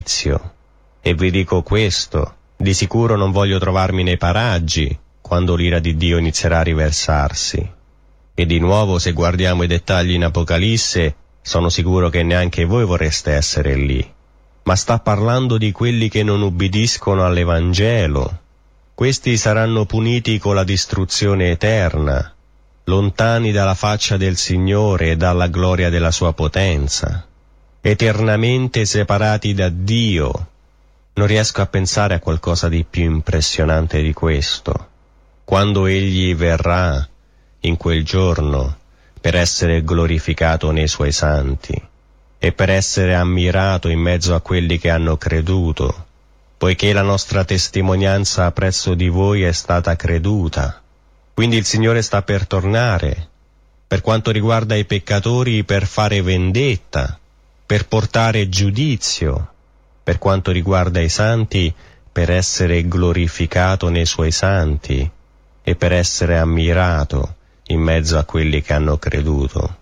E vi dico questo, di sicuro non voglio trovarmi nei paraggi quando l'ira di Dio inizierà a riversarsi. E di nuovo, se guardiamo i dettagli in Apocalisse, sono sicuro che neanche voi vorreste essere lì. Ma sta parlando di quelli che non ubbidiscono all'Evangelo. Questi saranno puniti con la distruzione eterna, lontani dalla faccia del Signore e dalla gloria della sua potenza, eternamente separati da Dio. Non riesco a pensare a qualcosa di più impressionante di questo. Quando Egli verrà in quel giorno per essere glorificato nei Suoi santi e per essere ammirato in mezzo a quelli che hanno creduto, poiché la nostra testimonianza presso di voi è stata creduta. Quindi il Signore sta per tornare, per quanto riguarda i peccatori, per fare vendetta, per portare giudizio, per quanto riguarda i santi, per essere glorificato nei Suoi santi e per essere ammirato in mezzo a quelli che hanno creduto.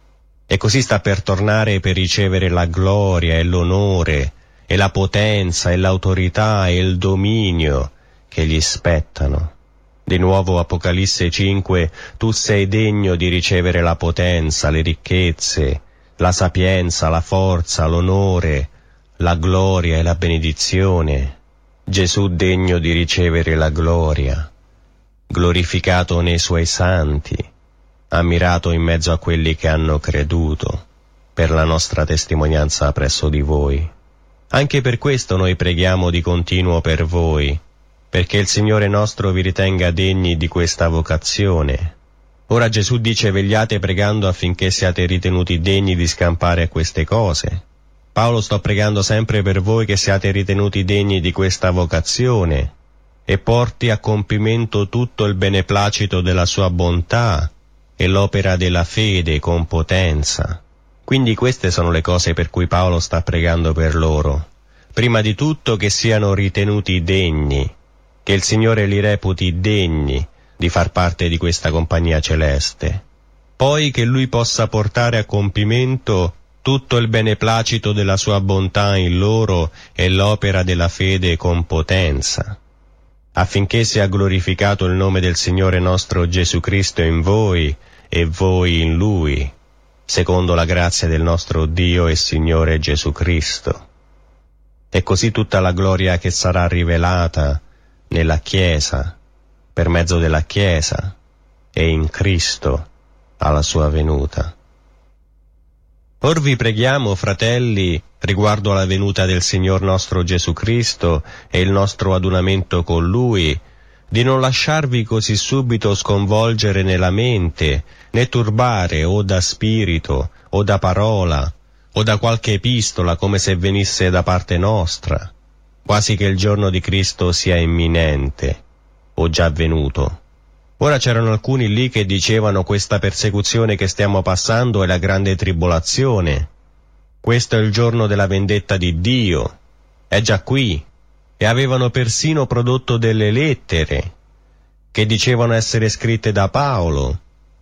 E così sta per tornare per ricevere la gloria e l'onore e la potenza e l'autorità e il dominio che gli spettano. Di nuovo Apocalisse 5, tu sei degno di ricevere la potenza, le ricchezze, la sapienza, la forza, l'onore, la gloria e la benedizione. Gesù degno di ricevere la gloria, glorificato nei Suoi santi, ammirato in mezzo a quelli che hanno creduto, per la nostra testimonianza presso di voi. Anche per questo noi preghiamo di continuo per voi, perché il Signore nostro vi ritenga degni di questa vocazione. Ora Gesù dice: vegliate pregando affinché siate ritenuti degni di scampare a queste cose. Paolo: sto pregando sempre per voi che siate ritenuti degni di questa vocazione e porti a compimento tutto il beneplacito della sua bontà e l'opera della fede con potenza. Quindi queste sono le cose per cui Paolo sta pregando per loro. Prima di tutto che siano ritenuti degni, che il Signore li reputi degni di far parte di questa compagnia celeste. Poi che Lui possa portare a compimento tutto il beneplacito della sua bontà in loro e l'opera della fede con potenza, affinché sia glorificato il nome del Signore nostro Gesù Cristo in voi e voi in Lui, secondo la grazia del nostro Dio e Signore Gesù Cristo. E così tutta la gloria che sarà rivelata nella Chiesa, per mezzo della Chiesa e in Cristo alla sua venuta. Or vi preghiamo, fratelli, riguardo alla venuta del Signor nostro Gesù Cristo e il nostro adunamento con Lui, di non lasciarvi così subito sconvolgere nella mente, né turbare o da spirito, o da parola, o da qualche epistola come se venisse da parte nostra, quasi che il giorno di Cristo sia imminente, o già venuto. Ora c'erano alcuni lì che dicevano: questa persecuzione che stiamo passando è la grande tribolazione. Questo è il giorno della vendetta di Dio. È già qui. E avevano persino prodotto delle lettere che dicevano essere scritte da Paolo,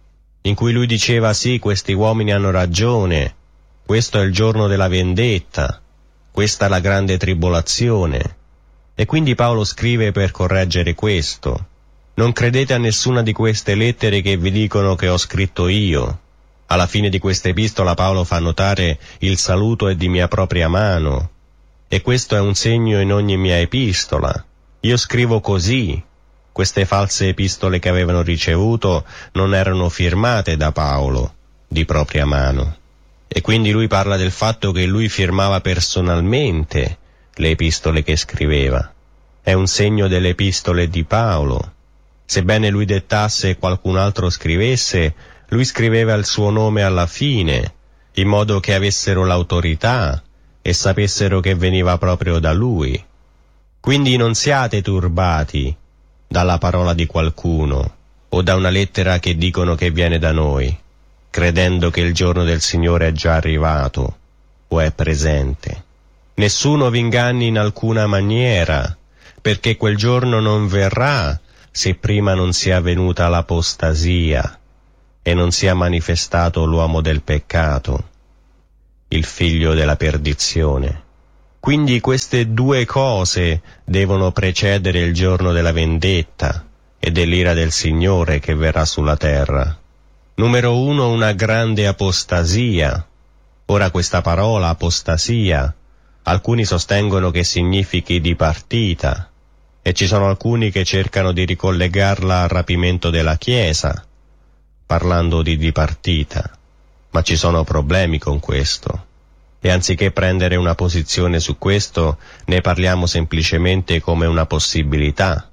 in cui lui diceva: sì, questi uomini hanno ragione. Questo è il giorno della vendetta. Questa è la grande tribolazione. E quindi Paolo scrive per correggere questo. Non credete a nessuna di queste lettere che vi dicono che ho scritto io. Alla fine di questa epistola Paolo fa notare: il saluto è di mia propria mano, e questo è un segno in ogni mia epistola. Io scrivo così. Queste false epistole che avevano ricevuto non erano firmate da Paolo di propria mano. E quindi lui parla del fatto che lui firmava personalmente le epistole che scriveva. È un segno delle epistole di Paolo. Sebbene lui dettasse e qualcun altro scrivesse, lui scriveva il suo nome alla fine, in modo che avessero l'autorità e sapessero che veniva proprio da lui. Quindi non siate turbati dalla parola di qualcuno o da una lettera che dicono che viene da noi, credendo che il giorno del Signore è già arrivato o è presente. Nessuno vi inganni in alcuna maniera, perché quel giorno non verrà se prima non sia venuta l'apostasia e non sia manifestato l'uomo del peccato, il figlio della perdizione, Quindi queste due cose devono precedere il giorno della vendetta e dell'ira del Signore che verrà sulla terra. Numero 1, una grande apostasia. Ora questa parola, apostasia, alcuni sostengono che significhi dipartita, e ci sono alcuni che cercano di ricollegarla al rapimento della Chiesa, parlando di dipartita, ma ci sono problemi con questo. E anziché prendere una posizione su questo, ne parliamo semplicemente come una possibilità.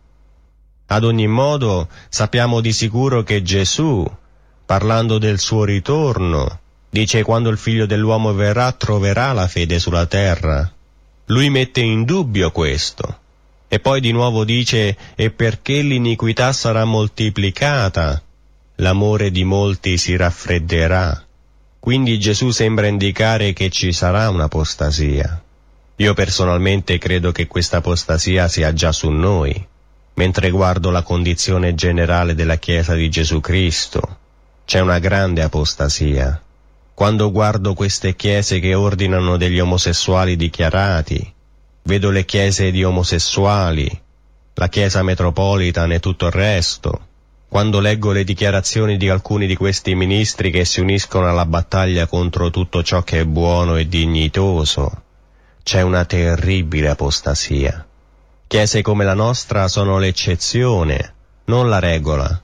Ad ogni modo, sappiamo di sicuro che Gesù, parlando del suo ritorno, dice: quando il Figlio dell'uomo verrà, troverà la fede sulla terra. Lui mette in dubbio questo. E poi di nuovo dice: e perché l'iniquità sarà moltiplicata, l'amore di molti si raffredderà. Quindi Gesù sembra indicare che ci sarà un'apostasia. Io personalmente credo che questa apostasia sia già su noi, mentre guardo la condizione generale della Chiesa di Gesù Cristo. C'è una grande apostasia. Quando guardo queste chiese che ordinano degli omosessuali dichiarati, vedo le chiese di omosessuali, la Chiesa Metropolitan e tutto il resto. Quando leggo le dichiarazioni di alcuni di questi ministri che si uniscono alla battaglia contro tutto ciò che è buono e dignitoso, c'è una terribile apostasia. Chiese come la nostra sono l'eccezione, non la regola.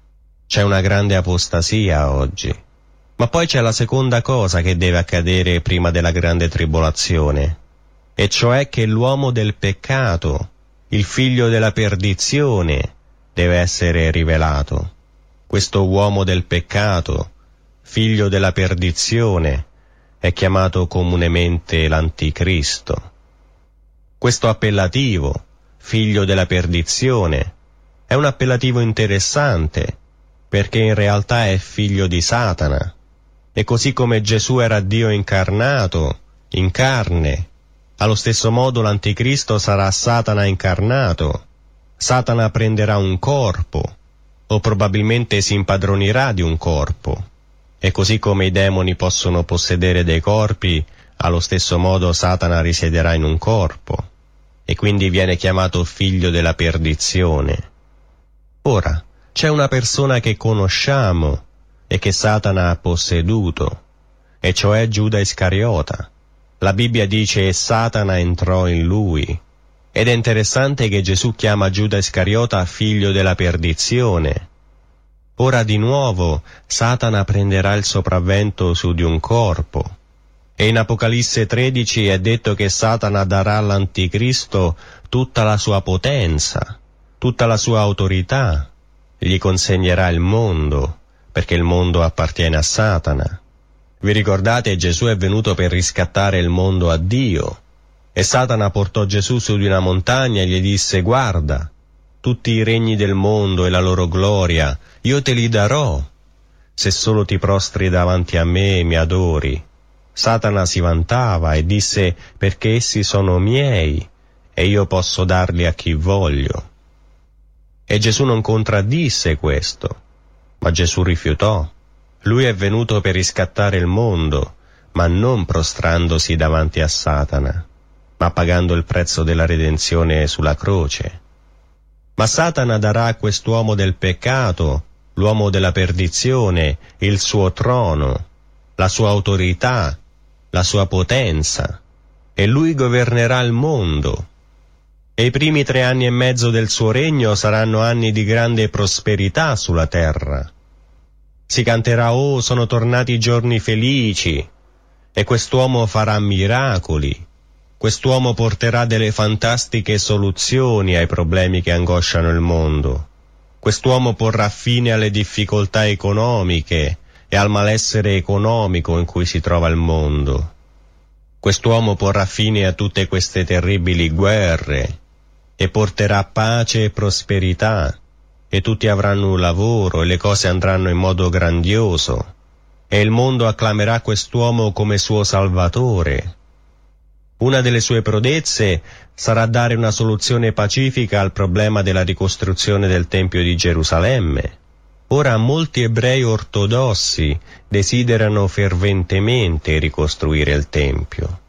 C'è una grande apostasia oggi. Ma poi c'è la seconda cosa che deve accadere prima della grande tribolazione, e cioè che l'uomo del peccato, il figlio della perdizione, deve essere rivelato. Questo uomo del peccato, figlio della perdizione, è chiamato comunemente l'Anticristo. Questo appellativo, figlio della perdizione, è un appellativo interessante, perché in realtà è figlio di Satana. E così come Gesù era Dio incarnato, in carne, allo stesso modo l'Anticristo sarà Satana incarnato. Satana prenderà un corpo, o probabilmente si impadronirà di un corpo. E così come i demoni possono possedere dei corpi, allo stesso modo Satana risiederà in un corpo, e quindi viene chiamato figlio della perdizione. Ora, c'è una persona che conosciamo e che Satana ha posseduto, e cioè Giuda Iscariota. La Bibbia dice: e Satana entrò in lui. Ed è interessante che Gesù chiama Giuda Iscariota figlio della perdizione. Ora di nuovo Satana prenderà il sopravvento su di un corpo. E in Apocalisse 13 è detto che Satana darà all'Anticristo tutta la sua potenza, tutta la sua autorità. Gli consegnerà il mondo, perché il mondo appartiene a Satana. Vi ricordate, Gesù è venuto per riscattare il mondo a Dio. E Satana portò Gesù su di una montagna e gli disse: guarda, tutti i regni del mondo e la loro gloria, io te li darò, se solo ti prostri davanti a me e mi adori. Satana si vantava e disse: perché essi sono miei, e io posso darli a chi voglio. E Gesù non contraddisse questo, ma Gesù rifiutò. Lui è venuto per riscattare il mondo, ma non prostrandosi davanti a Satana, ma pagando il prezzo della redenzione sulla croce. Ma Satana darà a quest'uomo del peccato, l'uomo della perdizione, il suo trono, la sua autorità, la sua potenza, e lui governerà il mondo. E i primi 3 anni e mezzo del suo regno saranno anni di grande prosperità sulla terra. Si canterà: oh, sono tornati i giorni felici, e quest'uomo farà miracoli. Quest'uomo porterà delle fantastiche soluzioni ai problemi che angosciano il mondo. Quest'uomo porrà fine alle difficoltà economiche e al malessere economico in cui si trova il mondo. Quest'uomo porrà fine a tutte queste terribili guerre e porterà pace e prosperità, e tutti avranno un lavoro e le cose andranno in modo grandioso, e il mondo acclamerà quest'uomo come suo Salvatore. Una delle sue prodezze sarà dare una soluzione pacifica al problema della ricostruzione del Tempio di Gerusalemme. Ora molti ebrei ortodossi desiderano ferventemente ricostruire il Tempio.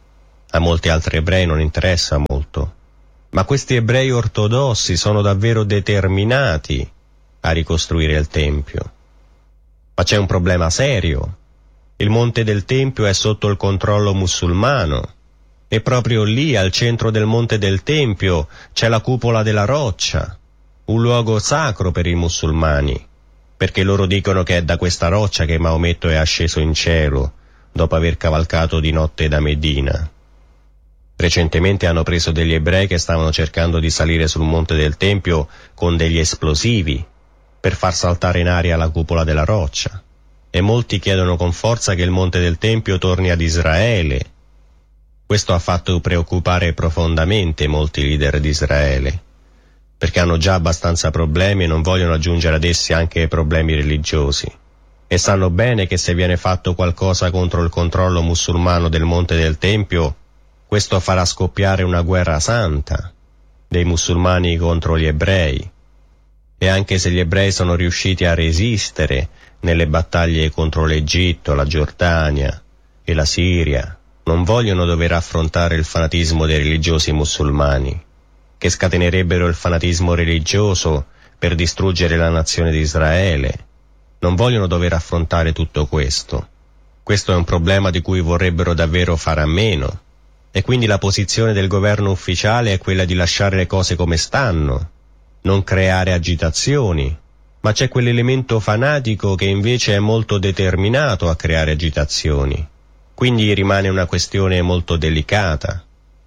A molti altri ebrei non interessa molto. Ma questi ebrei ortodossi sono davvero determinati a ricostruire il Tempio. Ma c'è un problema serio. Il monte del Tempio è sotto il controllo musulmano e proprio lì, al centro del monte del Tempio, c'è la cupola della roccia, un luogo sacro per i musulmani, perché loro dicono che è da questa roccia che Maometto è asceso in cielo dopo aver cavalcato di notte da Medina. Recentemente hanno preso degli ebrei che stavano cercando di salire sul monte del Tempio con degli esplosivi per far saltare in aria la cupola della roccia. E molti chiedono con forza che il monte del Tempio torni ad Israele. Questo ha fatto preoccupare profondamente molti leader di Israele, perché hanno già abbastanza problemi e non vogliono aggiungere ad essi anche problemi religiosi. E sanno bene che se viene fatto qualcosa contro il controllo musulmano del monte del Tempio, questo farà scoppiare una guerra santa dei musulmani contro gli ebrei. E anche se gli ebrei sono riusciti a resistere nelle battaglie contro l'Egitto, la Giordania e la Siria, non vogliono dover affrontare il fanatismo dei religiosi musulmani, che scatenerebbero il fanatismo religioso per distruggere la nazione di Israele. Non vogliono dover affrontare tutto questo. Questo è un problema di cui vorrebbero davvero fare a meno. E quindi la posizione del governo ufficiale è quella di lasciare le cose come stanno, non creare agitazioni, ma c'è quell'elemento fanatico che invece è molto determinato a creare agitazioni. Quindi rimane una questione molto delicata.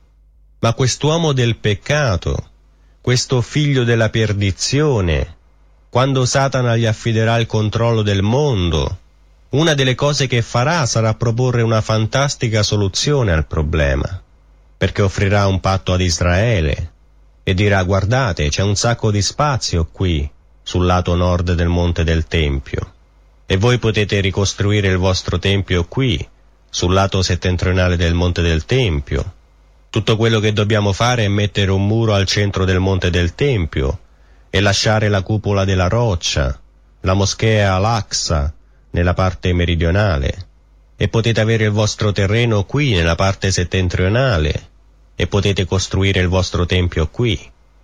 Ma quest'uomo del peccato, questo figlio della perdizione, quando Satana gli affiderà il controllo del mondo, una delle cose che farà sarà proporre una fantastica soluzione al problema, perché offrirà un patto ad Israele e dirà: guardate, c'è un sacco di spazio qui, sul lato nord del monte del Tempio, e voi potete ricostruire il vostro Tempio qui, sul lato settentrionale del monte del Tempio. Tutto quello che dobbiamo fare è mettere un muro al centro del monte del Tempio e lasciare la cupola della roccia, la moschea Al-Aqsa, nella parte meridionale, e potete avere il vostro terreno qui nella parte settentrionale e potete costruire il vostro tempio qui.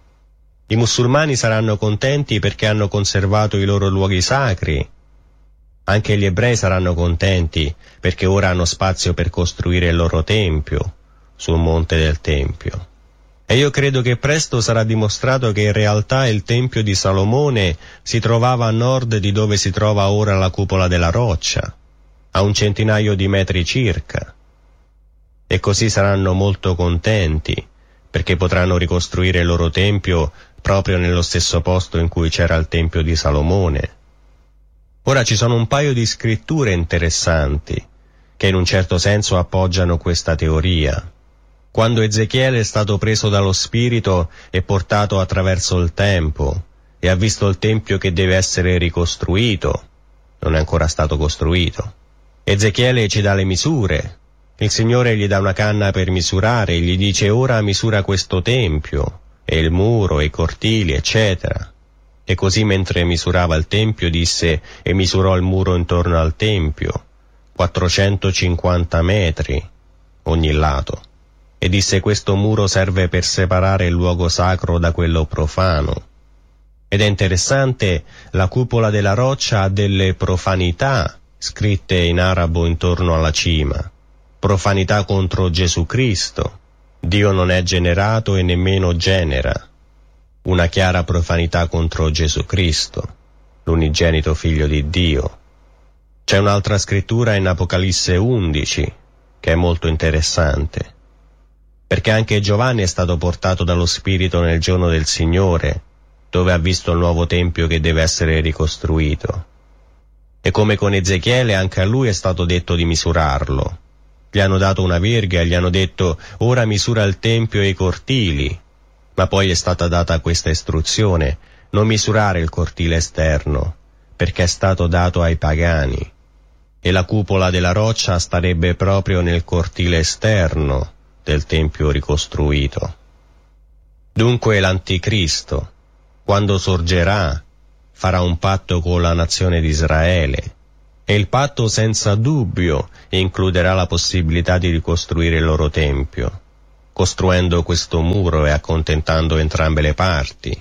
I musulmani saranno contenti perché hanno conservato i loro luoghi sacri. Anche gli ebrei saranno contenti perché ora hanno spazio per costruire il loro tempio sul monte del Tempio. E io credo che presto sarà dimostrato che in realtà il Tempio di Salomone si trovava a nord di dove si trova ora la cupola della roccia, a 1 centinaio di metri circa. E così saranno molto contenti, perché potranno ricostruire il loro Tempio proprio nello stesso posto in cui c'era il Tempio di Salomone. Ora ci sono un paio di scritture interessanti, che in un certo senso appoggiano questa teoria. Quando Ezechiele è stato preso dallo Spirito e portato attraverso il tempo e ha visto il Tempio che deve essere ricostruito, non è ancora stato costruito, Ezechiele ci dà le misure. Il Signore gli dà una canna per misurare e gli dice: ora misura questo Tempio, e il muro, e i cortili, eccetera. E così mentre misurava il Tempio disse: e misurò il muro intorno al Tempio, 450 metri ogni lato. E disse: questo muro serve per separare il luogo sacro da quello profano. Ed è interessante, la cupola della roccia ha delle profanità scritte in arabo intorno alla cima. Profanità contro Gesù Cristo. Dio non è generato e nemmeno genera. Una chiara profanità contro Gesù Cristo, l'unigenito figlio di Dio. C'è un'altra scrittura in Apocalisse 11 che è molto interessante, perché anche Giovanni è stato portato dallo Spirito nel giorno del Signore, dove ha visto il nuovo Tempio che deve essere ricostruito. E come con Ezechiele, anche a lui è stato detto di misurarlo. Gli hanno dato una verga e gli hanno detto: ora misura il Tempio e i cortili. Ma poi è stata data questa istruzione: non misurare il cortile esterno, perché è stato dato ai pagani. E la cupola della roccia starebbe proprio nel cortile esterno del Tempio ricostruito. Dunque l'Anticristo, quando sorgerà, farà un patto con la nazione di Israele E il patto senza dubbio includerà la possibilità di ricostruire il loro tempio, costruendo questo muro e accontentando entrambe le parti.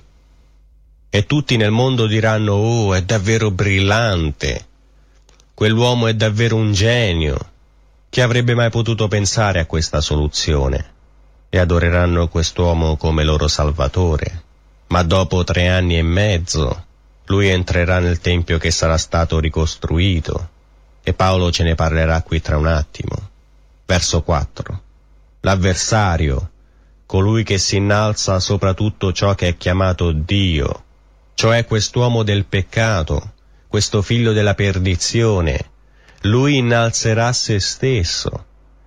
E tutti nel mondo diranno: oh, è davvero brillante, quell'uomo è davvero un genio, chi avrebbe mai potuto pensare a questa soluzione? E adoreranno quest'uomo come loro salvatore. Ma dopo 3 anni e mezzo lui entrerà nel tempio che sarà stato ricostruito, e Paolo ce ne parlerà qui tra un attimo. Verso 4. L'avversario, colui che si innalza sopra tutto ciò che è chiamato Dio, cioè quest'uomo del peccato, questo figlio della perdizione, lui innalzerà se stesso,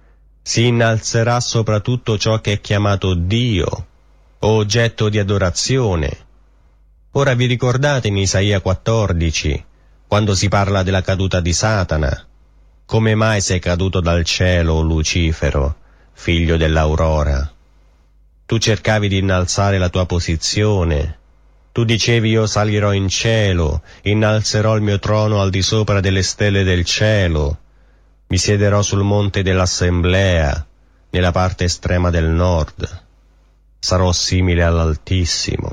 si innalzerà sopra tutto ciò che è chiamato Dio, o oggetto di adorazione. Ora vi ricordate in Isaia 14, quando si parla della caduta di Satana? Come mai sei caduto dal cielo, o Lucifero, figlio dell'aurora? Tu cercavi di innalzare la tua posizione. Tu dicevi: io salirò in cielo, innalzerò il mio trono al di sopra delle stelle del cielo, mi siederò sul monte dell'assemblea, nella parte estrema del nord. Sarò simile all'Altissimo.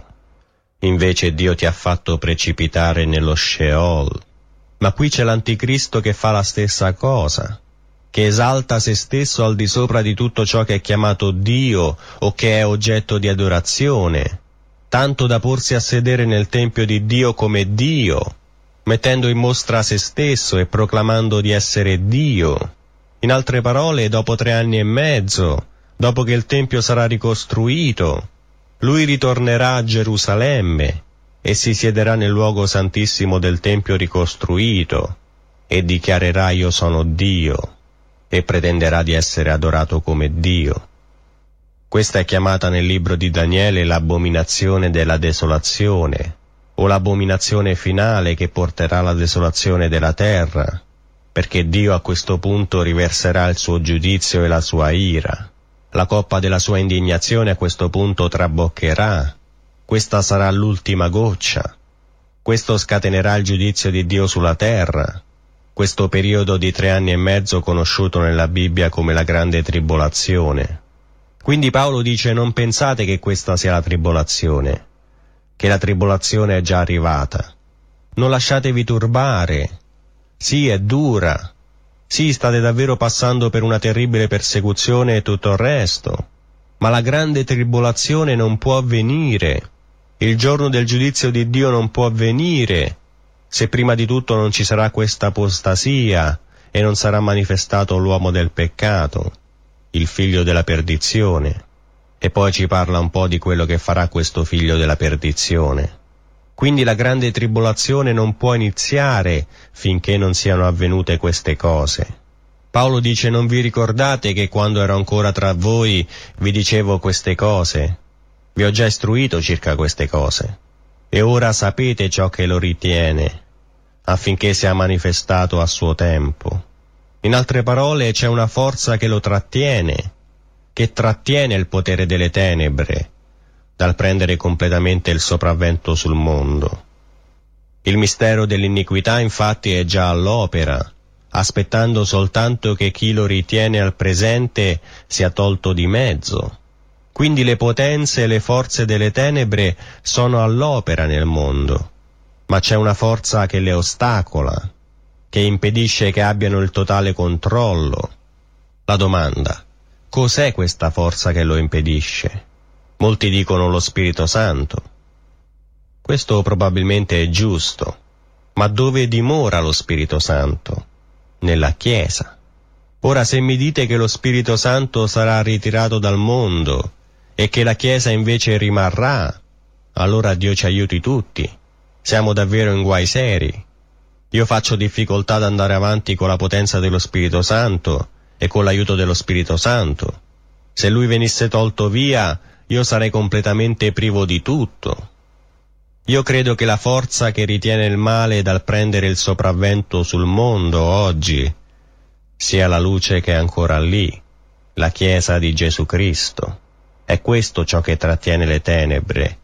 Invece Dio ti ha fatto precipitare nello Sheol. Ma qui c'è l'Anticristo che fa la stessa cosa, che esalta se stesso al di sopra di tutto ciò che è chiamato Dio o che è oggetto di adorazione, tanto da porsi a sedere nel tempio di Dio come Dio, mettendo in mostra se stesso e proclamando di essere Dio. In altre parole, dopo 3 anni e mezzo, dopo che il tempio sarà ricostruito, lui ritornerà a Gerusalemme e si siederà nel luogo santissimo del tempio ricostruito e dichiarerà: io sono Dio, e pretenderà di essere adorato come Dio. Questa è chiamata nel libro di Daniele l'abominazione della desolazione, o l'abominazione finale che porterà alla desolazione della terra, perché Dio a questo punto riverserà il suo giudizio e la sua ira. La coppa della sua indignazione a questo punto traboccherà. Questa sarà l'ultima goccia. Questo scatenerà il giudizio di Dio sulla terra. Questo periodo di 3 anni e mezzo conosciuto nella Bibbia come la grande tribolazione. Quindi Paolo dice: non pensate che questa sia la tribolazione, che la tribolazione è già arrivata. Non lasciatevi turbare. Sì, è dura. Sì, state davvero passando per una terribile persecuzione e tutto il resto, ma la grande tribolazione non può avvenire. Il giorno del giudizio di Dio non può avvenire se prima di tutto non ci sarà questa apostasia e non sarà manifestato l'uomo del peccato, il figlio della perdizione. E poi ci parla un po' di quello che farà questo figlio della perdizione. Quindi la grande tribolazione non può iniziare finché non siano avvenute queste cose. Paolo dice: non vi ricordate che quando ero ancora tra voi vi dicevo queste cose? Vi ho già istruito circa queste cose. E ora sapete ciò che lo ritiene, affinché sia manifestato a suo tempo. In altre parole, c'è una forza che lo trattiene, che trattiene il potere delle tenebre dal prendere completamente il sopravvento sul mondo. Il mistero dell'iniquità infatti è già all'opera, aspettando soltanto che chi lo ritiene al presente sia tolto di mezzo. Quindi le potenze e le forze delle tenebre sono all'opera nel mondo, ma c'è una forza che le ostacola, che impedisce che abbiano il totale controllo. La domanda: cos'è questa forza che lo impedisce? Molti dicono lo Spirito Santo. Questo probabilmente è giusto, ma dove dimora lo Spirito Santo? Nella Chiesa. Ora, se mi dite che lo Spirito Santo sarà ritirato dal mondo e che la Chiesa invece rimarrà, allora Dio ci aiuti tutti. Siamo davvero in guai seri. Io faccio difficoltà ad andare avanti con la potenza dello Spirito Santo e con l'aiuto dello Spirito Santo. Se Lui venisse tolto via, io sarei completamente privo di tutto. Io credo che la forza che ritiene il male dal prendere il sopravvento sul mondo oggi sia la luce che è ancora lì, la Chiesa di Gesù Cristo. È questo ciò che trattiene le tenebre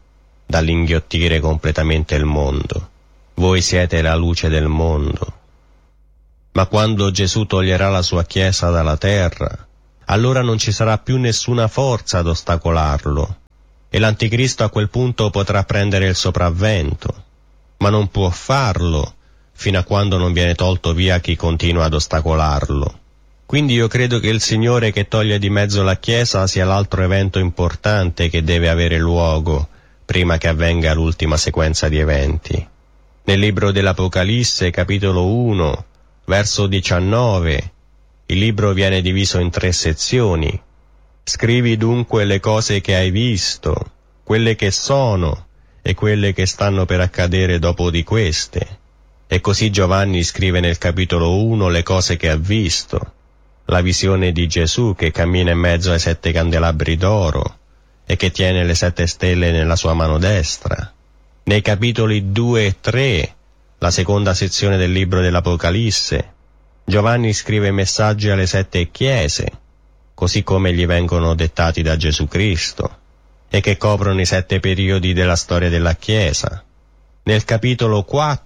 dall'inghiottire completamente il mondo. Voi siete la luce del mondo. Ma quando Gesù toglierà la sua Chiesa dalla terra, allora non ci sarà più nessuna forza ad ostacolarlo, e l'Anticristo a quel punto potrà prendere il sopravvento, ma non può farlo fino a quando non viene tolto via chi continua ad ostacolarlo. Quindi io credo che il Signore che toglie di mezzo la Chiesa sia l'altro evento importante che deve avere luogo prima che avvenga l'ultima sequenza di eventi. Nel libro dell'Apocalisse, capitolo 1, verso 19, il libro viene diviso in 3 sezioni. Scrivi dunque le cose che hai visto, quelle che sono e quelle che stanno per accadere dopo di queste. E così Giovanni scrive nel capitolo 1 le cose che ha visto, la visione di Gesù che cammina in mezzo ai 7 candelabri d'oro e che tiene le 7 stelle nella sua mano destra. Nei capitoli 2 e 3, la seconda sezione del libro dell'Apocalisse, Giovanni scrive messaggi alle 7 chiese, così come gli vengono dettati da Gesù Cristo, e che coprono i 7 periodi della storia della Chiesa. Nel capitolo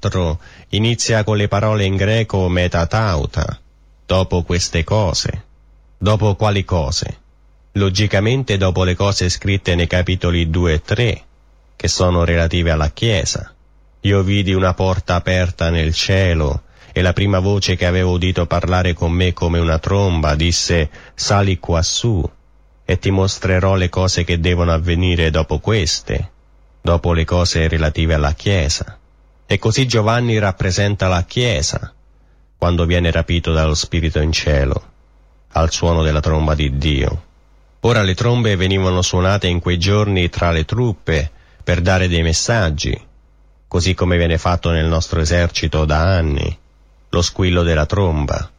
4 inizia con le parole in greco metatauta, dopo queste cose. Dopo quali cose? Logicamente dopo le cose scritte nei capitoli 2 e 3, che sono relative alla Chiesa. Io vidi una porta aperta nel cielo, e la prima voce che avevo udito parlare con me come una tromba disse: «Sali quassù, e ti mostrerò le cose che devono avvenire dopo queste», dopo le cose relative alla Chiesa. E così Giovanni rappresenta la Chiesa, quando viene rapito dallo Spirito in cielo, al suono della tromba di Dio. Ora le trombe venivano suonate in quei giorni tra le truppe per dare dei messaggi, così come viene fatto nel nostro esercito da anni, lo squillo della tromba.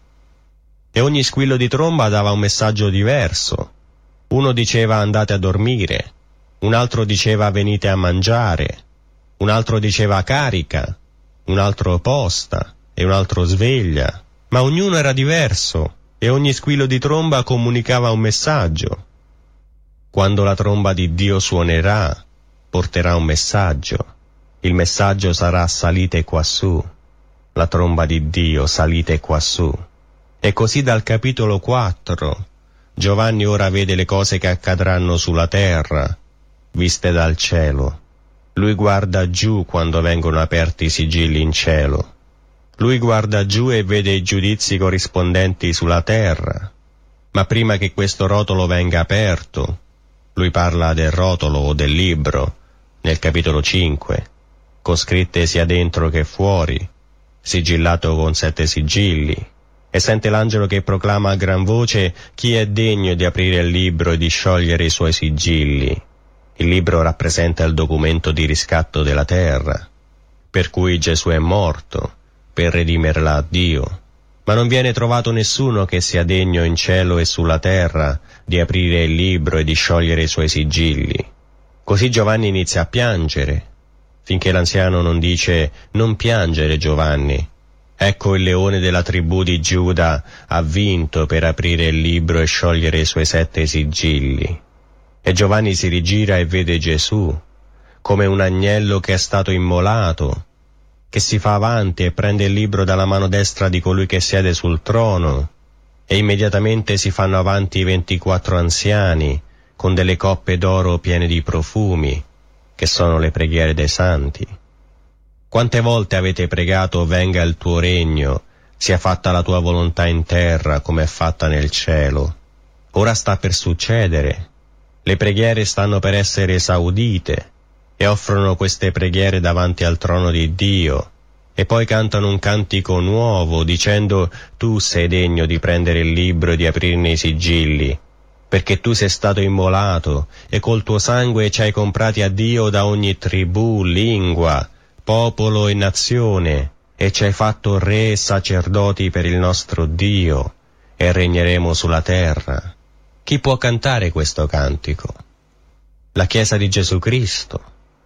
E ogni squillo di tromba dava un messaggio diverso. Uno diceva andate a dormire, un altro diceva venite a mangiare, un altro diceva carica, un altro posta e un altro sveglia, ma ognuno era diverso e ogni squillo di tromba comunicava un messaggio. Quando la tromba di Dio suonerà, porterà un messaggio. Il messaggio sarà salite quassù. La tromba di Dio, salite quassù. E così dal capitolo 4, Giovanni ora vede le cose che accadranno sulla terra, viste dal cielo. Lui guarda giù quando vengono aperti i sigilli in cielo. Lui guarda giù e vede i giudizi corrispondenti sulla terra. Ma prima che questo rotolo venga aperto, lui parla del rotolo o del libro, nel capitolo 5, con scritte sia dentro che fuori, sigillato con 7 sigilli, e sente l'angelo che proclama a gran voce: chi è degno di aprire il libro e di sciogliere i suoi sigilli? Il libro rappresenta il documento di riscatto della terra, per cui Gesù è morto, per redimerla a Dio. Ma non viene trovato nessuno che sia degno in cielo e sulla terra di aprire il libro e di sciogliere i suoi sigilli. Così Giovanni inizia a piangere, finché l'anziano non dice: non piangere, Giovanni. Ecco il leone della tribù di Giuda ha vinto per aprire il libro e sciogliere i suoi 7 sigilli. E Giovanni si rigira e vede Gesù, come un agnello che è stato immolato, che si fa avanti e prende il libro dalla mano destra di colui che siede sul trono, e immediatamente si fanno avanti i 24 anziani, con delle coppe d'oro piene di profumi, che sono le preghiere dei santi. Quante volte avete pregato: venga il tuo regno, sia fatta la tua volontà in terra come è fatta nel cielo? Ora sta per succedere. Le preghiere stanno per essere esaudite, e offrono queste preghiere davanti al trono di Dio, e poi cantano un cantico nuovo, dicendo: tu sei degno di prendere il libro e di aprirne i sigilli, perché tu sei stato immolato, e col tuo sangue ci hai comprati a Dio da ogni tribù, lingua, popolo e nazione, e ci hai fatto re e sacerdoti per il nostro Dio, e regneremo sulla terra. Chi può cantare questo cantico? La Chiesa di Gesù Cristo.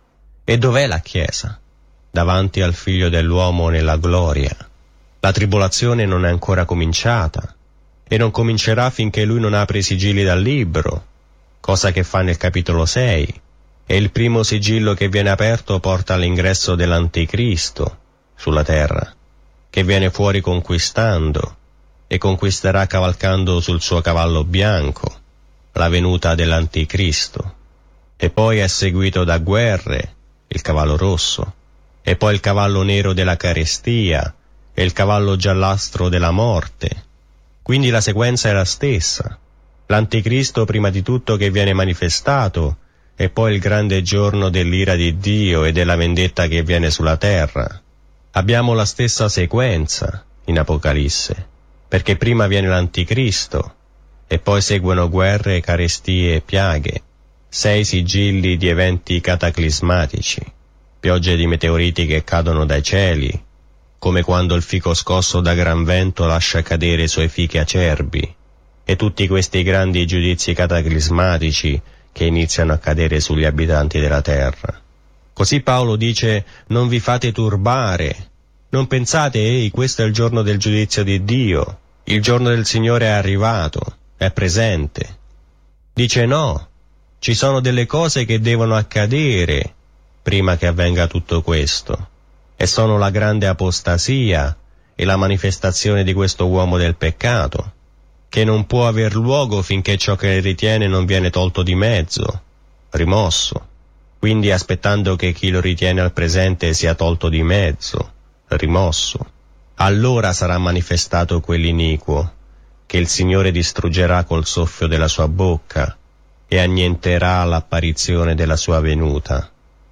E dov'è la Chiesa? Davanti al Figlio dell'uomo nella gloria. La tribolazione non è ancora cominciata, e non comincerà finché lui non apre i sigilli dal libro, cosa che fa nel capitolo 6, e il primo sigillo che viene aperto porta all'ingresso dell'Anticristo sulla terra. che viene fuori conquistando e conquisterà cavalcando sul suo cavallo bianco, la venuta dell'Anticristo. E poi è seguito da guerre, il cavallo rosso, e poi il cavallo nero della carestia e il cavallo giallastro della morte. Quindi la sequenza è la stessa. L'Anticristo prima di tutto che viene manifestato, e poi il grande giorno dell'ira di Dio e della vendetta che viene sulla terra. Abbiamo la stessa sequenza in Apocalisse, perché prima viene l'Anticristo, e poi seguono guerre, carestie e piaghe, 6 sigilli di eventi cataclismatici, piogge di meteoriti che cadono dai cieli, come quando il fico scosso da gran vento lascia cadere i suoi fichi acerbi, e tutti questi grandi giudizi cataclismatici che iniziano a cadere sugli abitanti della terra. Così Paolo dice: non vi fate turbare, non pensate, ehi, questo è il giorno del giudizio di Dio, il giorno del Signore è arrivato, è presente. Dice no, ci sono delle cose che devono accadere prima che avvenga tutto questo, e sono la grande apostasia e la manifestazione di questo uomo del peccato, che non può aver luogo finché ciò che ritiene non viene tolto di mezzo, rimosso. Quindi aspettando che chi lo ritiene al presente sia tolto di mezzo, rimosso, allora sarà manifestato quell'iniquo, che il Signore distruggerà col soffio della sua bocca e annienterà l'apparizione della sua venuta.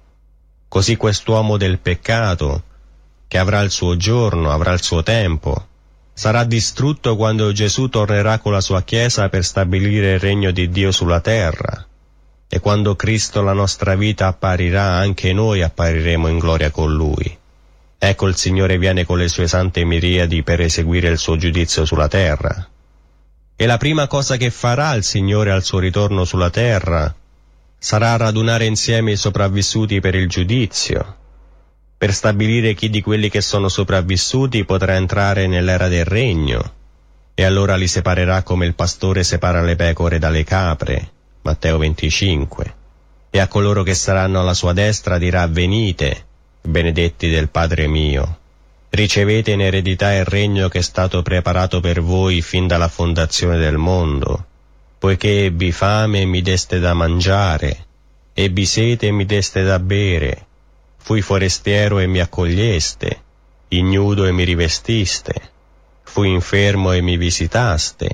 Così quest'uomo del peccato, che avrà il suo giorno, avrà il suo tempo, sarà distrutto quando Gesù tornerà con la sua Chiesa per stabilire il regno di Dio sulla terra, e quando Cristo la nostra vita apparirà, anche noi appariremo in gloria con Lui. Ecco, il Signore viene con le sue sante miriadi per eseguire il suo giudizio sulla terra. E la prima cosa che farà il Signore al suo ritorno sulla terra sarà radunare insieme i sopravvissuti per il giudizio, per stabilire chi di quelli che sono sopravvissuti potrà entrare nell'era del regno, e allora li separerà come il pastore separa le pecore dalle capre, Matteo 25, e a coloro che saranno alla sua destra dirà: venite, benedetti del Padre mio, ricevete in eredità il regno che è stato preparato per voi fin dalla fondazione del mondo, poiché ebbi fame e mi deste da mangiare, ebbi sete e mi deste da bere, fui forestiero e mi accoglieste, ignudo e mi rivestiste, fui infermo e mi visitaste,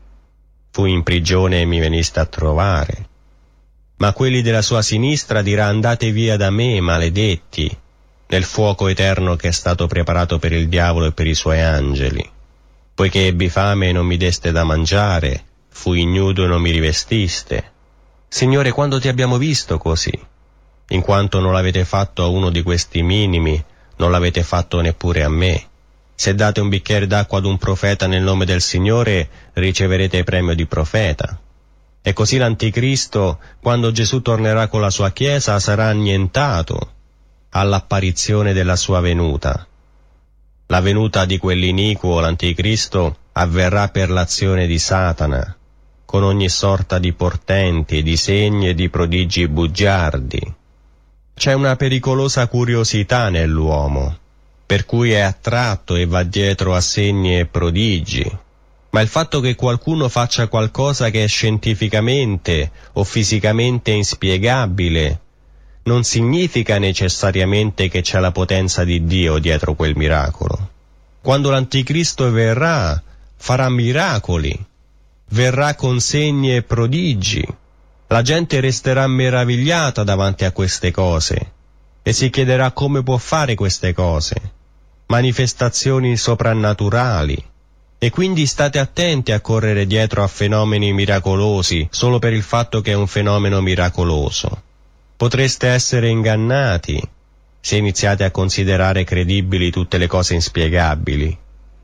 fui in prigione e mi veniste a trovare. Ma quelli della sua sinistra dirà: andate via da me, maledetti, nel fuoco eterno che è stato preparato per il diavolo e per i suoi angeli, poiché ebbi fame e non mi deste da mangiare, fui ignudo e non mi rivestiste. Signore, quando ti abbiamo visto così? In quanto non l'avete fatto a uno di questi minimi, non l'avete fatto neppure a me. Se date un bicchiere d'acqua ad un profeta nel nome del Signore, riceverete il premio di profeta. E così l'Anticristo, quando Gesù tornerà con la sua Chiesa, sarà annientato all'apparizione della sua venuta. La venuta di quell'iniquo, l'Anticristo, avverrà per l'azione di Satana, con ogni sorta di portenti, di segni e di prodigi bugiardi. C'è una pericolosa curiosità nell'uomo, per cui è attratto e va dietro a segni e prodigi. Ma il fatto che qualcuno faccia qualcosa che è scientificamente o fisicamente inspiegabile non significa necessariamente che c'è la potenza di Dio dietro quel miracolo. Quando l'Anticristo verrà, farà miracoli, verrà con segni e prodigi. La gente resterà meravigliata davanti a queste cose e si chiederà come può fare queste cose, manifestazioni soprannaturali. E quindi state attenti a correre dietro a fenomeni miracolosi solo per il fatto che è un fenomeno miracoloso. Potreste essere ingannati se iniziate a considerare credibili tutte le cose inspiegabili.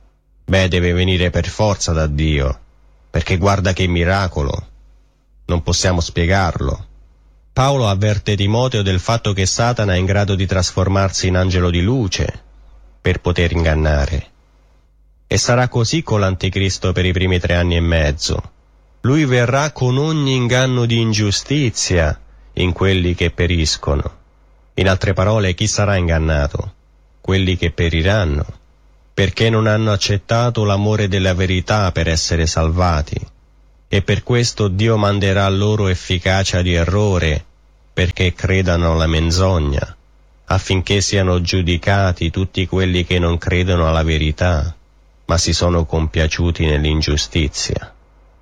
Deve venire per forza da Dio, perché guarda che miracolo, non possiamo spiegarlo. Paolo avverte Timoteo del fatto che Satana è in grado di trasformarsi in angelo di luce per poter ingannare. E sarà così con l'Anticristo per i primi 3 anni e mezzo. Lui verrà con ogni inganno di ingiustizia in quelli che periscono. In altre parole, chi sarà ingannato? Quelli che periranno. perché non hanno accettato l'amore della verità per essere salvati, e per questo Dio manderà loro efficacia di errore, perché credano alla menzogna, affinché siano giudicati tutti quelli che non credono alla verità, ma si sono compiaciuti nell'ingiustizia.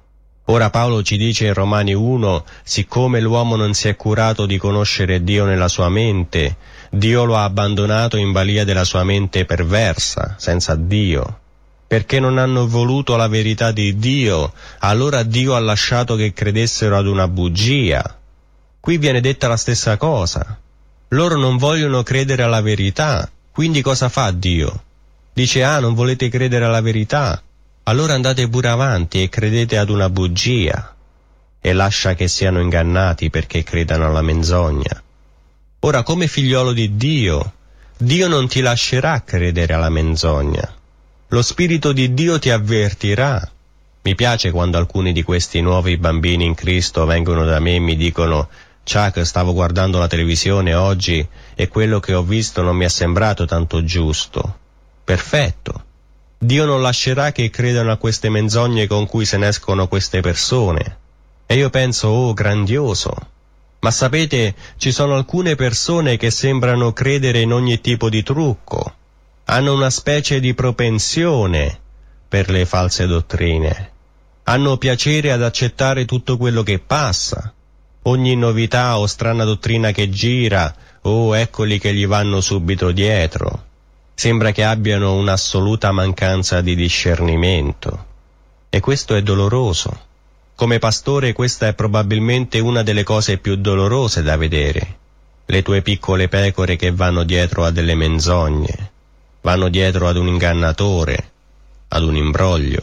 Ora Paolo ci dice in Romani 1, siccome l'uomo non si è curato di conoscere Dio nella sua mente, Dio lo ha abbandonato in balia della sua mente perversa, senza Dio. Perché non hanno voluto la verità di Dio, allora Dio ha lasciato che credessero ad una bugia. Qui viene detta la stessa cosa. Loro non vogliono credere alla verità, quindi cosa fa Dio? Dice, non volete credere alla verità? Allora andate pure avanti e credete ad una bugia, e lascia che siano ingannati perché credano alla menzogna. Ora, come figliolo di Dio, Dio non ti lascerà credere alla menzogna. Lo Spirito di Dio ti avvertirà. Mi piace quando alcuni di questi nuovi bambini in Cristo vengono da me e mi dicono: Chuck, stavo guardando la televisione oggi e quello che ho visto non mi è sembrato tanto giusto. Perfetto. Dio non lascerà che credano a queste menzogne con cui se ne escono queste persone. E io penso, grandioso. Ma sapete, ci sono alcune persone che sembrano credere in ogni tipo di trucco. Hanno una specie di propensione per le false dottrine. Hanno piacere ad accettare tutto quello che passa. Ogni novità o strana dottrina che gira, eccoli che gli vanno subito dietro. Sembra che abbiano un'assoluta mancanza di discernimento. E questo è doloroso. Come pastore questa è probabilmente una delle cose più dolorose da vedere. Le tue piccole pecore che vanno dietro a delle menzogne, vanno dietro ad un ingannatore, ad un imbroglio.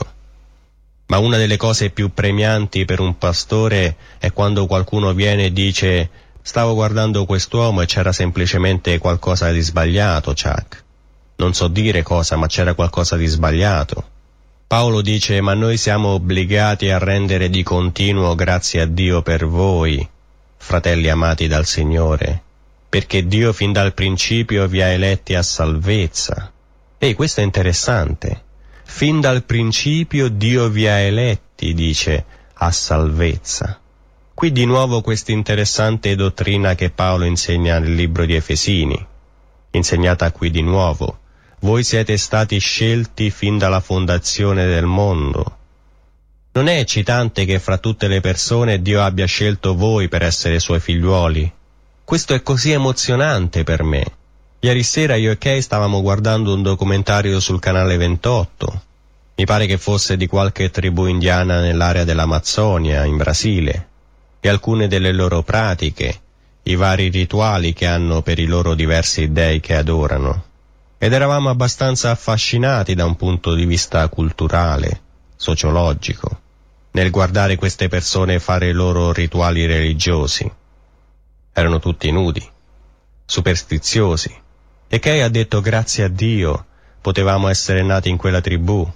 Ma una delle cose più premianti per un pastore è quando qualcuno viene e dice: stavo guardando quest'uomo e c'era semplicemente qualcosa di sbagliato, Chuck. Non so dire cosa, ma c'era qualcosa di sbagliato. Paolo dice: ma noi siamo obbligati a rendere di continuo grazie a Dio per voi, fratelli amati dal Signore, perché Dio fin dal principio vi ha eletti a salvezza. Questo è interessante. Fin dal principio Dio vi ha eletti, dice, a salvezza. Qui di nuovo questa interessante dottrina che Paolo insegna nel libro di Efesini, insegnata qui di nuovo. Voi siete stati scelti fin dalla fondazione del mondo. Non è eccitante che fra tutte le persone Dio abbia scelto voi per essere suoi figliuoli? Questo è così emozionante per me. Ieri sera io e Kay stavamo guardando un documentario sul canale 28. Mi pare che fosse di qualche tribù indiana nell'area dell'Amazzonia, in Brasile, e alcune delle loro pratiche, i vari rituali che hanno per i loro diversi dei che adorano. Ed eravamo abbastanza affascinati da un punto di vista culturale, sociologico, nel guardare queste persone fare i loro rituali religiosi. Erano tutti nudi, superstiziosi, e Kay ha detto: grazie a Dio potevamo essere nati in quella tribù.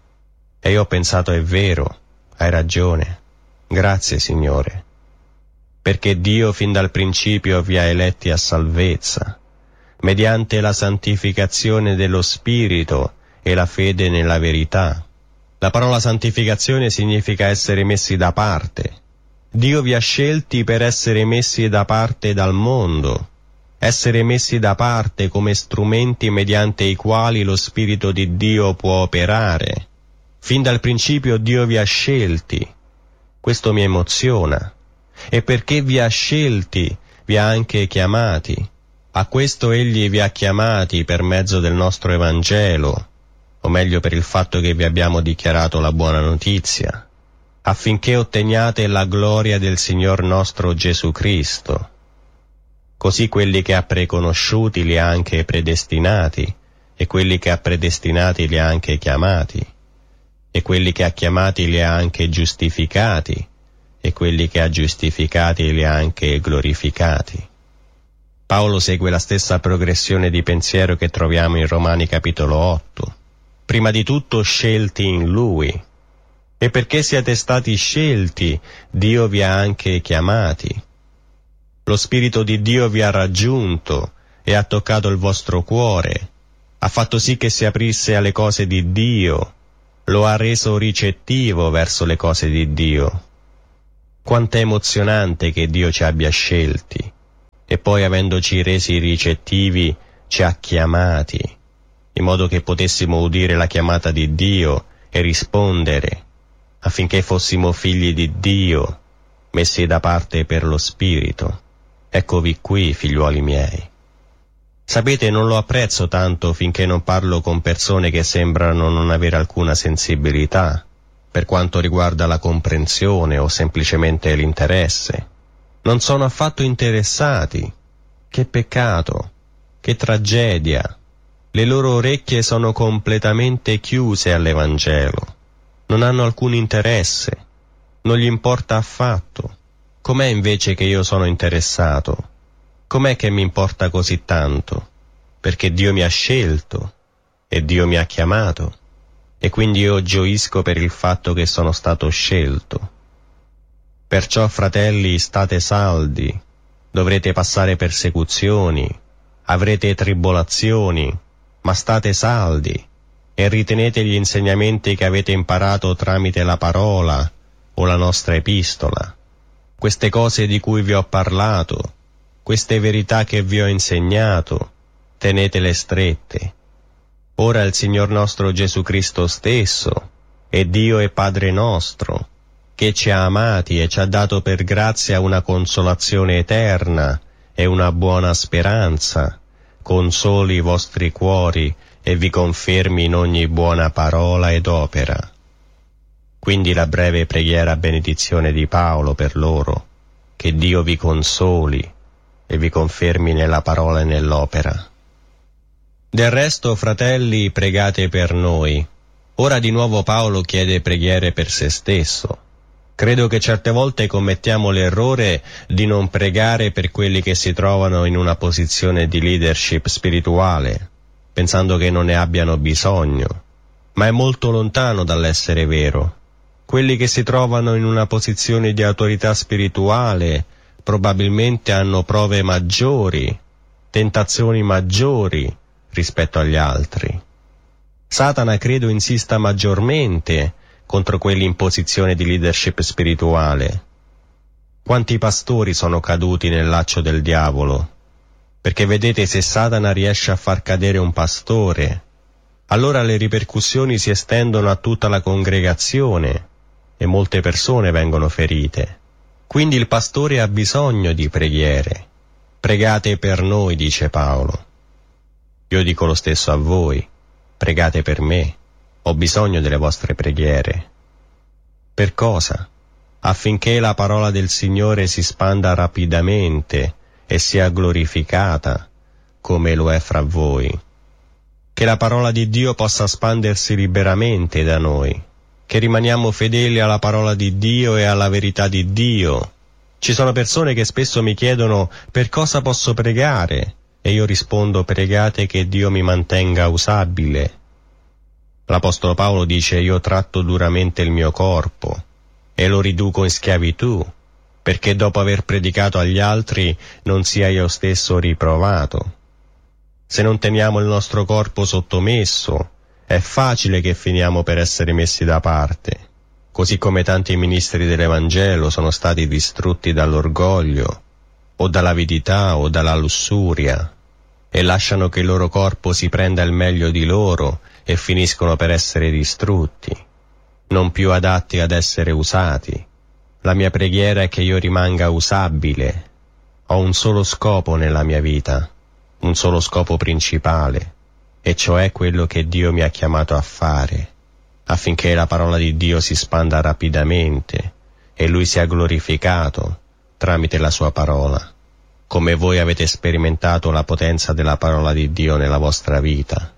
E io ho pensato: è vero, hai ragione, grazie Signore, perché Dio fin dal principio vi ha eletti a salvezza, mediante la santificazione dello Spirito e la fede nella verità. La parola santificazione significa essere messi da parte. Dio vi ha scelti per essere messi da parte dal mondo, essere messi da parte come strumenti mediante i quali lo Spirito di Dio può operare. Fin dal principio Dio vi ha scelti. Questo mi emoziona. E perché vi ha scelti, vi ha anche chiamati. A questo Egli vi ha chiamati per mezzo del nostro Evangelo, o meglio per il fatto che vi abbiamo dichiarato la buona notizia, affinché otteniate la gloria del Signor nostro Gesù Cristo. Così quelli che ha preconosciuti li ha anche predestinati, e quelli che ha predestinati li ha anche chiamati, e quelli che ha chiamati li ha anche giustificati, e quelli che ha giustificati li ha anche glorificati. Paolo segue la stessa progressione di pensiero che troviamo in Romani capitolo 8. Prima di tutto scelti in Lui. E perché siete stati scelti, Dio vi ha anche chiamati. Lo Spirito di Dio vi ha raggiunto e ha toccato il vostro cuore. ha fatto sì che si aprisse alle cose di Dio, lo ha reso ricettivo verso le cose di Dio. Quanto è emozionante che Dio ci abbia scelti e poi, avendoci resi ricettivi, ci ha chiamati, in modo che potessimo udire la chiamata di Dio e rispondere, affinché fossimo figli di Dio, messi da parte per lo Spirito. Eccovi qui, figliuoli miei. Sapete, non lo apprezzo tanto finché non parlo con persone che sembrano non avere alcuna sensibilità per quanto riguarda la comprensione o semplicemente l'interesse. Non sono affatto interessati. Che peccato, che tragedia. Le loro orecchie sono completamente chiuse all'Evangelo. Non hanno alcun interesse. Non gli importa affatto. Com'è invece che io sono interessato? Com'è che mi importa così tanto? Perché Dio mi ha scelto e Dio mi ha chiamato, e quindi io gioisco per il fatto che sono stato scelto. Perciò, fratelli, state saldi, dovrete passare persecuzioni, avrete tribolazioni, ma state saldi e ritenete gli insegnamenti che avete imparato tramite la parola o la nostra epistola. Queste cose di cui vi ho parlato, queste verità che vi ho insegnato, tenetele strette. Ora il Signor nostro Gesù Cristo stesso, è Dio e Padre nostro, che ci ha amati e ci ha dato per grazia una consolazione eterna e una buona speranza, consoli i vostri cuori e vi confermi in ogni buona parola ed opera. Quindi la breve preghiera benedizione di Paolo per loro, che Dio vi consoli e vi confermi nella parola e nell'opera. Del resto, fratelli, pregate per noi. Ora di nuovo Paolo chiede preghiere per se stesso. Credo che certe volte commettiamo l'errore di non pregare per quelli che si trovano in una posizione di leadership spirituale, pensando che non ne abbiano bisogno. Ma è molto lontano dall'essere vero. Quelli che si trovano in una posizione di autorità spirituale probabilmente hanno prove maggiori, tentazioni maggiori rispetto agli altri. Satana credo insista maggiormente contro quelli in posizione di leadership spirituale. Quanti pastori sono caduti nel laccio del diavolo? Perché vedete, se Satana riesce a far cadere un pastore, allora le ripercussioni si estendono a tutta la congregazione e molte persone vengono ferite. Quindi il pastore ha bisogno di preghiere. Pregate per noi, dice Paolo. Io dico lo stesso a voi. Pregate per me. Ho bisogno delle vostre preghiere. Per cosa? Affinché la parola del Signore si spanda rapidamente e sia glorificata, come lo è fra voi. Che la parola di Dio possa spandersi liberamente da noi. Che rimaniamo fedeli alla parola di Dio e alla verità di Dio. Ci sono persone che spesso mi chiedono per cosa posso pregare, e io rispondo: pregate che Dio mi mantenga usabile. L'Apostolo Paolo dice: io tratto duramente il mio corpo e lo riduco in schiavitù, perché dopo aver predicato agli altri non sia io stesso riprovato. Se non teniamo il nostro corpo sottomesso, è facile che finiamo per essere messi da parte, così come tanti ministri dell'Evangelo sono stati distrutti dall'orgoglio, o dall'avidità, o dalla lussuria, e lasciano che il loro corpo si prenda il meglio di loro e finiscono per essere distrutti, non più adatti ad essere usati. La mia preghiera è che io rimanga usabile. Ho un solo scopo nella mia vita, un solo scopo principale, e cioè quello che Dio mi ha chiamato a fare, affinché la parola di Dio si spanda rapidamente e Lui sia glorificato tramite la sua parola, come voi avete sperimentato la potenza della parola di Dio nella vostra vita,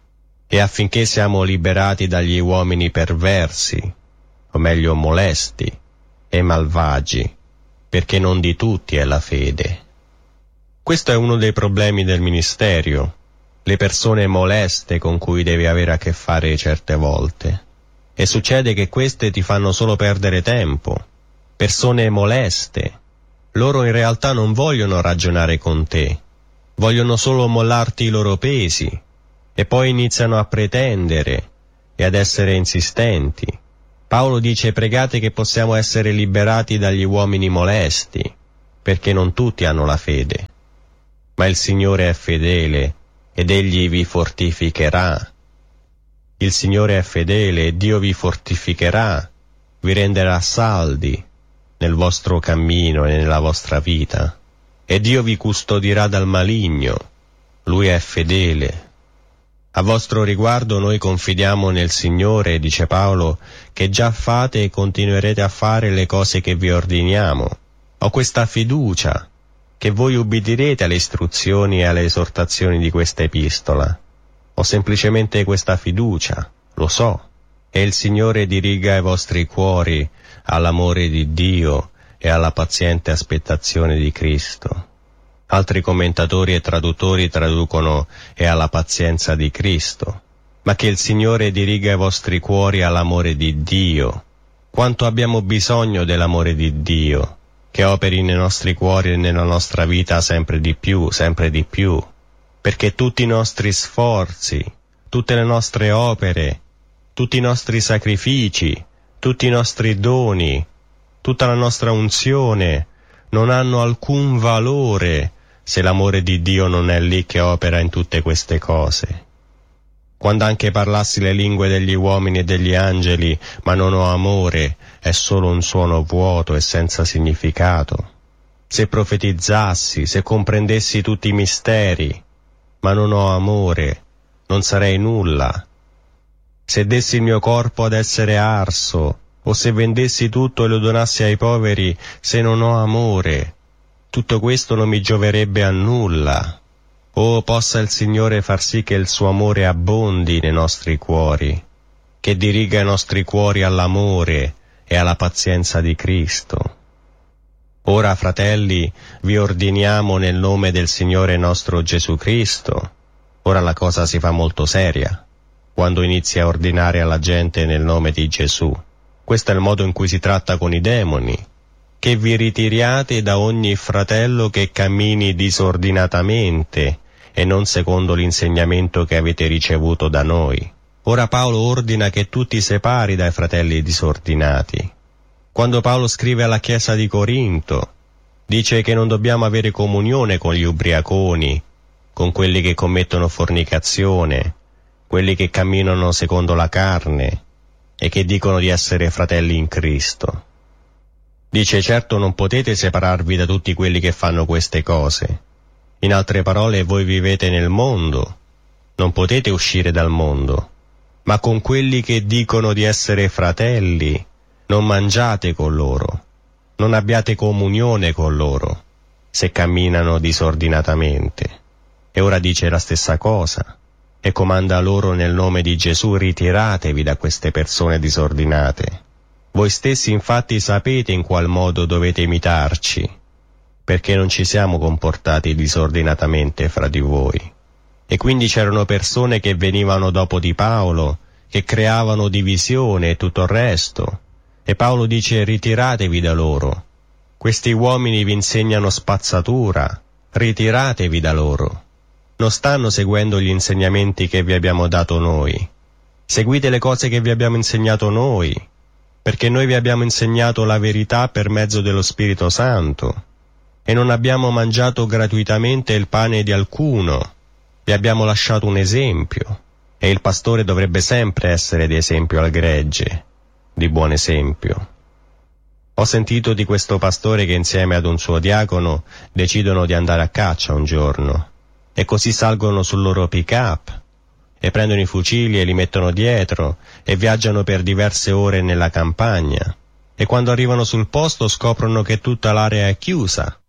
e affinché siamo liberati dagli uomini perversi, o meglio molesti e malvagi, perché non di tutti è la fede. Questo è uno dei problemi del ministero, le persone moleste con cui devi avere a che fare certe volte. E succede che queste ti fanno solo perdere tempo. Persone moleste. Loro in realtà non vogliono ragionare con te, vogliono solo mollarti i loro pesi e poi iniziano a pretendere e ad essere insistenti. Paolo dice: pregate che possiamo essere liberati dagli uomini molesti, perché non tutti hanno la fede. Ma il Signore è fedele ed Egli vi fortificherà. Il Signore è fedele e Dio vi fortificherà, vi renderà saldi nel vostro cammino e nella vostra vita. E Dio vi custodirà dal maligno. Lui è fedele. A vostro riguardo noi confidiamo nel Signore, dice Paolo, che già fate e continuerete a fare le cose che vi ordiniamo. Ho questa fiducia che voi ubbidirete alle istruzioni e alle esortazioni di questa epistola. Ho semplicemente questa fiducia, lo so, e il Signore diriga i vostri cuori all'amore di Dio e alla paziente aspettazione di Cristo. Altri commentatori e traduttori traducono «e alla pazienza di Cristo», ma che il Signore diriga i vostri cuori all'amore di Dio. Quanto abbiamo bisogno dell'amore di Dio, che operi nei nostri cuori e nella nostra vita sempre di più, perché tutti i nostri sforzi, tutte le nostre opere, tutti i nostri sacrifici, tutti i nostri doni, tutta la nostra unzione non hanno alcun valore se l'amore di Dio non è lì che opera in tutte queste cose. Quando anche parlassi le lingue degli uomini e degli angeli, ma non ho amore, è solo un suono vuoto e senza significato. Se profetizzassi, se comprendessi tutti i misteri, ma non ho amore, non sarei nulla. Se dessi il mio corpo ad essere arso, o se vendessi tutto e lo donassi ai poveri, se non ho amore, tutto questo non mi gioverebbe a nulla. Oh, possa il Signore far sì che il suo amore abbondi nei nostri cuori, che diriga i nostri cuori all'amore e alla pazienza di Cristo. Ora, fratelli, vi ordiniamo nel nome del Signore nostro Gesù Cristo. Ora la cosa si fa molto seria, quando inizi a ordinare alla gente nel nome di Gesù. Questo è il modo in cui si tratta con i demoni. Che vi ritiriate da ogni fratello che cammini disordinatamente e non secondo l'insegnamento che avete ricevuto da noi. Ora Paolo ordina che tu ti separi dai fratelli disordinati. Quando Paolo scrive alla Chiesa di Corinto, dice che non dobbiamo avere comunione con gli ubriaconi, con quelli che commettono fornicazione, quelli che camminano secondo la carne e che dicono di essere fratelli in Cristo. Dice: certo non potete separarvi da tutti quelli che fanno queste cose. In altre parole, voi vivete nel mondo, non potete uscire dal mondo, ma con quelli che dicono di essere fratelli non mangiate con loro, non abbiate comunione con loro, se camminano disordinatamente. E ora dice la stessa cosa, e comanda loro nel nome di Gesù: ritiratevi da queste persone disordinate. Voi stessi infatti sapete in qual modo dovete imitarci, perché non ci siamo comportati disordinatamente fra di voi. E quindi c'erano persone che venivano dopo di Paolo, che creavano divisione e tutto il resto. E Paolo dice: ritiratevi da loro. Questi uomini vi insegnano spazzatura, ritiratevi da loro. Non stanno seguendo gli insegnamenti che vi abbiamo dato noi. Seguite le cose che vi abbiamo insegnato noi, perché noi vi abbiamo insegnato la verità per mezzo dello Spirito Santo, e non abbiamo mangiato gratuitamente il pane di alcuno, vi abbiamo lasciato un esempio, e il pastore dovrebbe sempre essere di esempio al gregge, di buon esempio. Ho sentito di questo pastore che insieme ad un suo diacono decidono di andare a caccia un giorno, e così salgono sul loro pick-up, e prendono i fucili e li mettono dietro, e viaggiano per diverse ore nella campagna, e quando arrivano sul posto scoprono che tutta l'area è chiusa,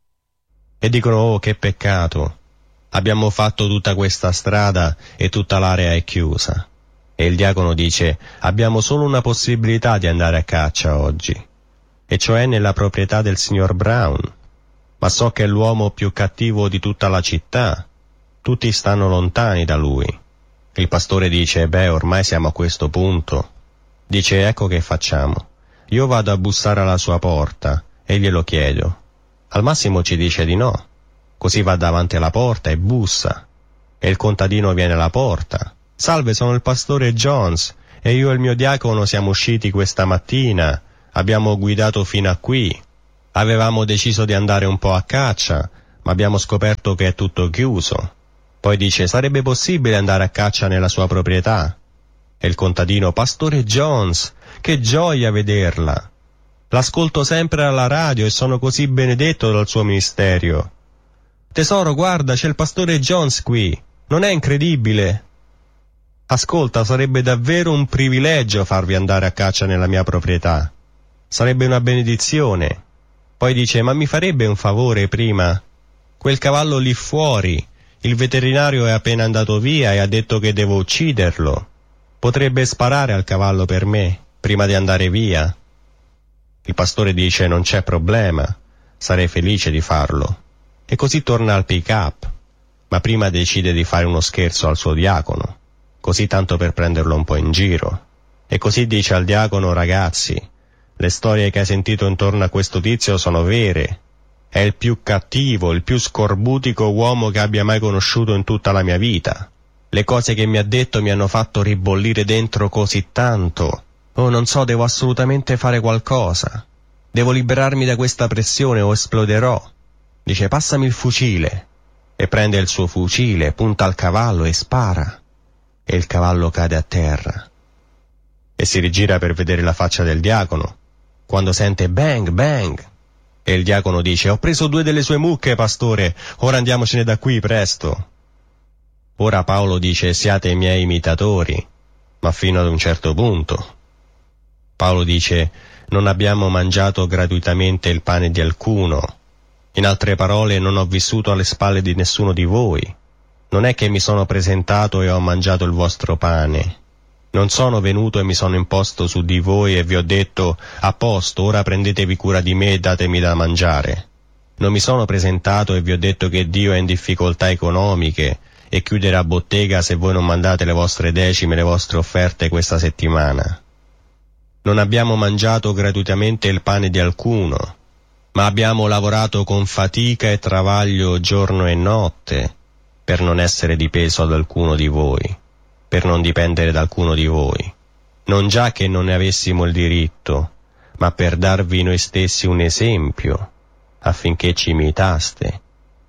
e dicono: oh, che peccato, abbiamo fatto tutta questa strada e tutta l'area è chiusa. E il diacono dice: abbiamo solo una possibilità di andare a caccia oggi, e cioè nella proprietà del signor Brown, ma so che è l'uomo più cattivo di tutta la città, tutti stanno lontani da lui. Il pastore dice: beh, ormai siamo a questo punto. Dice: ecco che facciamo, io vado a bussare alla sua porta e glielo chiedo. Al massimo ci dice di no, così va davanti alla porta e bussa, e il contadino viene alla porta Salve, sono il pastore Jones e io e il mio diacono siamo usciti questa mattina, abbiamo guidato fino a qui. Avevamo deciso di andare un po' a caccia, ma abbiamo scoperto che è tutto chiuso. Poi dice, sarebbe possibile andare a caccia nella sua proprietà? E il contadino, pastore Jones, che gioia vederla! L'ascolto sempre alla radio e sono così benedetto dal suo ministero. Tesoro, guarda, c'è il pastore Jones qui, non è incredibile? Ascolta, sarebbe davvero un privilegio farvi andare a caccia nella mia proprietà. Sarebbe una benedizione. Poi dice, ma mi farebbe un favore prima? Quel cavallo lì fuori, il veterinario è appena andato via e ha detto che devo ucciderlo. Potrebbe sparare al cavallo per me, prima di andare via? Il pastore dice, non c'è problema, sarei felice di farlo. E così torna al pick-up, ma prima decide di fare uno scherzo al suo diacono, così tanto per prenderlo un po' in giro. E così dice al diacono, ragazzi, le storie che hai sentito intorno a questo tizio sono vere. È il più cattivo, il più scorbutico uomo che abbia mai conosciuto in tutta la mia vita. Le cose che mi ha detto mi hanno fatto ribollire dentro così tanto. Oh, non so, devo assolutamente fare qualcosa. Devo liberarmi da questa pressione o esploderò. Dice, passami il fucile. E prende il suo fucile, punta al cavallo e spara. E il cavallo cade a terra. E si rigira per vedere la faccia del diacono, quando sente bang, bang. E il diacono dice, ho preso 2 delle sue mucche, pastore, ora andiamocene da qui, presto. Ora Paolo dice, siate i miei imitatori, ma fino ad un certo punto. Paolo dice, non abbiamo mangiato gratuitamente il pane di alcuno. In altre parole, non ho vissuto alle spalle di nessuno di voi. Non è che mi sono presentato e ho mangiato il vostro pane. Non sono venuto e mi sono imposto su di voi e vi ho detto, a posto, ora prendetevi cura di me e datemi da mangiare. Non mi sono presentato e vi ho detto che Dio è in difficoltà economiche e chiuderà bottega se voi non mandate le vostre decime, le vostre offerte questa settimana. Non abbiamo mangiato gratuitamente il pane di alcuno, ma abbiamo lavorato con fatica e travaglio giorno e notte per non essere di peso ad alcuno di voi, per non dipendere da alcuno di voi, non già che non ne avessimo il diritto, ma per darvi noi stessi un esempio, affinché ci imitaste.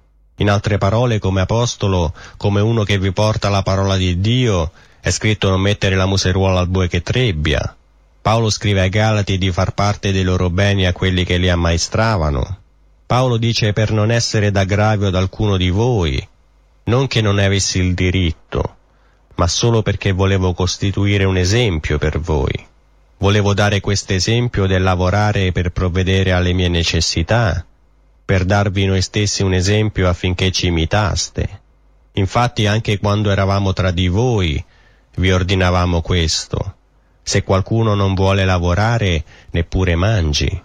In altre parole, come apostolo, come uno che vi porta la parola di Dio, è scritto non mettere la museruola al bue che trebbia. Paolo scrive ai Galati di far parte dei loro beni a quelli che li ammaestravano. Paolo dice per non essere d'aggravio ad alcuno di voi, non che non ne avessi il diritto, ma solo perché volevo costituire un esempio per voi. Volevo dare questo esempio del lavorare per provvedere alle mie necessità, per darvi noi stessi un esempio affinché ci imitaste. Infatti anche quando eravamo tra di voi, vi ordinavamo questo. Se qualcuno non vuole lavorare, neppure mangi.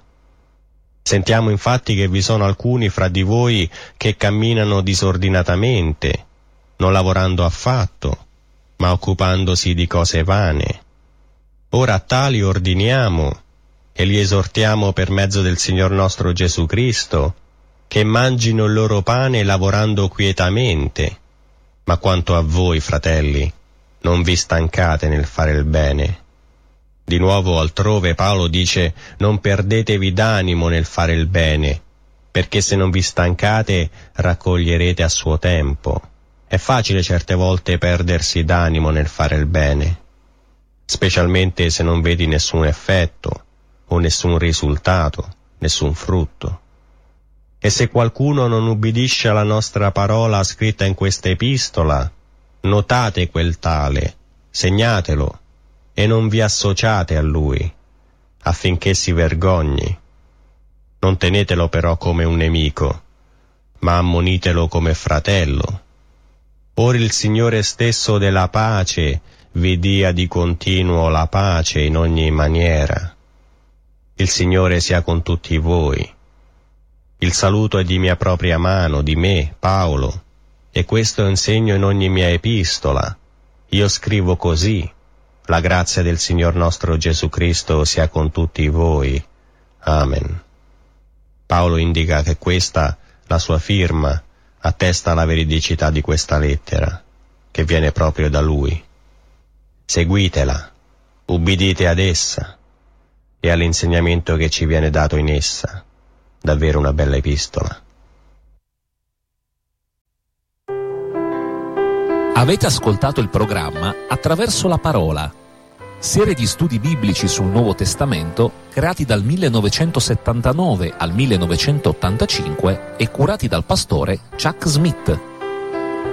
Sentiamo infatti che vi sono alcuni fra di voi che camminano disordinatamente, non lavorando affatto, ma occupandosi di cose vane. Ora a tali ordiniamo e li esortiamo per mezzo del Signor nostro Gesù Cristo, che mangino il loro pane lavorando quietamente. Ma quanto a voi, fratelli, non vi stancate nel fare il bene. Di nuovo altrove Paolo dice, non perdetevi d'animo nel fare il bene, perché se non vi stancate raccoglierete a suo tempo. È facile certe volte perdersi d'animo nel fare il bene, specialmente se non vedi nessun effetto o nessun risultato, nessun frutto. E se qualcuno non ubbidisce alla nostra parola scritta in questa epistola, notate quel tale, segnatelo, e non vi associate a lui, affinché si vergogni. Non tenetelo però come un nemico, ma ammonitelo come fratello. Ora il Signore stesso della pace vi dia di continuo la pace in ogni maniera. Il Signore sia con tutti voi. Il saluto è di mia propria mano, di me, Paolo, e questo insegno in ogni mia epistola. Io scrivo così. La grazia del Signor nostro Gesù Cristo sia con tutti voi. Amen. Paolo indica che questa, la sua firma, attesta la veridicità di questa lettera, che viene proprio da lui. Seguitela, ubbidite ad essa e all'insegnamento che ci viene dato in essa. Davvero una bella epistola. Avete ascoltato il programma Attraverso la parola, serie di studi biblici sul Nuovo Testamento creati dal 1979 al 1985 e curati dal pastore Chuck Smith.